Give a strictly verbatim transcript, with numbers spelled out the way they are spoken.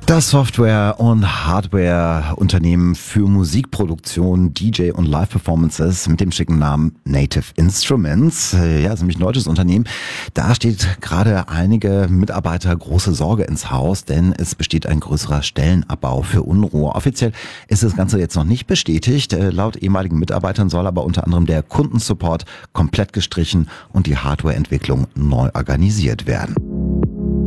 Das Software- und Hardware-Unternehmen für Musikproduktion, D J und Live-Performances mit dem schicken Namen Native Instruments. Ja, ist nämlich ein deutsches Unternehmen. Da steht gerade einige Mitarbeiter große Sorge ins Haus, denn es besteht ein größerer Stellenabbau für Unruhe. Offiziell ist das Ganze jetzt noch nicht bestätigt. Laut ehemaligen Mitarbeitern soll aber unter anderem der Kundensupport komplett gestrichen und die Hardwareentwicklung neu organisiert werden.